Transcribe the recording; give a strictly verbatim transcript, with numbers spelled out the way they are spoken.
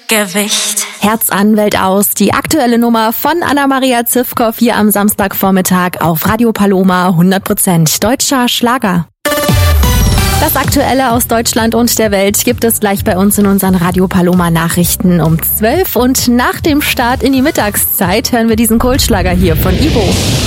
Gewicht. Herz an, Welt aus. Die aktuelle Nummer von Anna-Maria Zivkow hier am Samstagvormittag auf Radio Paloma. hundert Prozent deutscher Schlager. Das Aktuelle aus Deutschland und der Welt gibt es gleich bei uns in unseren Radio Paloma Nachrichten um zwölf. Und nach dem Start in die Mittagszeit hören wir diesen Kultschlager hier von Ivo.